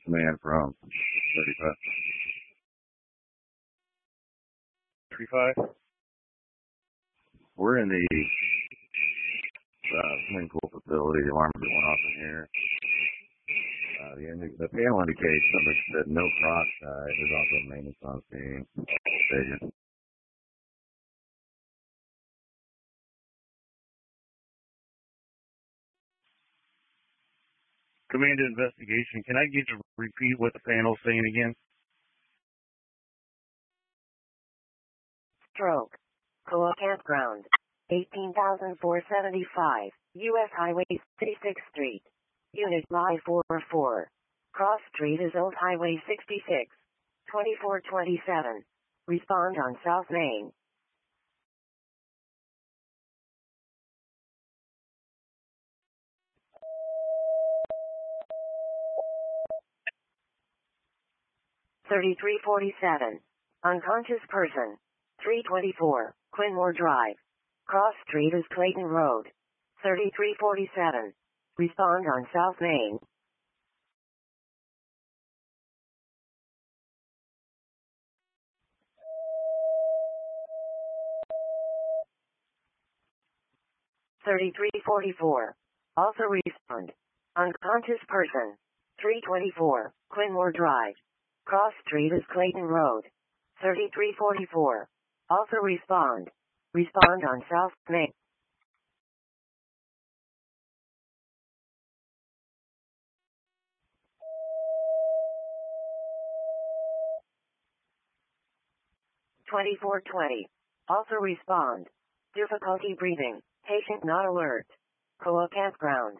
command from 35. 35? We're in the swimming pool facility. The alarms that went off in here. The panel indicates that no peroxide. There's also maintenance on scene. Station. Command to investigation. Can I get you to repeat what the panel's saying again? Stroke. Koa Campground. 18,475. U.S. Highway 66th Street. Unit Y44. Cross Street is Old Highway 66. 2427. Respond on South Main. $33.47. Unconscious person. 324. Quinmore Drive. Cross Street is Clayton Road. $33.47. Respond on South Main. $33.44. Also respond. Unconscious person. 324. Quinmore Drive. Cross Street is Clayton Road. $33.44. Also respond. Respond on South Main. $24.20. Also respond. Difficulty breathing. Patient not alert. Koa Campground.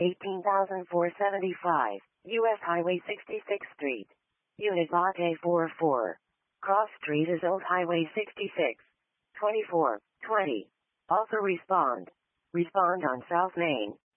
18,475. U.S. Highway 66th Street. Unit Lot A44. Cross Street is Old Highway 66. 2420. Also respond. Respond on South Main.